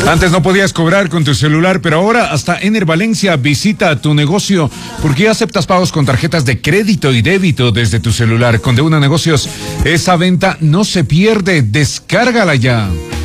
Antes no podías cobrar con tu celular, pero ahora hasta Ener Valencia visita tu negocio porque ya aceptas pagos con tarjetas de crédito y débito desde tu celular. Con De Una Negocios, esa venta no se pierde. Descárgala ya.